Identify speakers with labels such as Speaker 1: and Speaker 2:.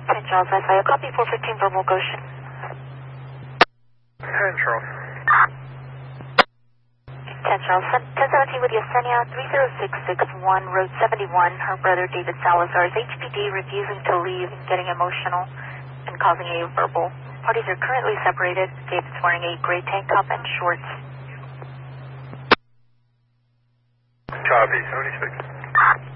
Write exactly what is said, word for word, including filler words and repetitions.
Speaker 1: Saint Charles, I fire. Copy four fifteen verbal Goshen.
Speaker 2: ten Charles.
Speaker 1: ten Charles, ten seventeen with Yesenia, three zero six six one, Road seventy-one. Her brother David Salazar is H P D refusing to leave and getting emotional and causing a verbal. Parties are currently separated. David's wearing a gray tank top and shorts.
Speaker 2: Copy, seventy-six.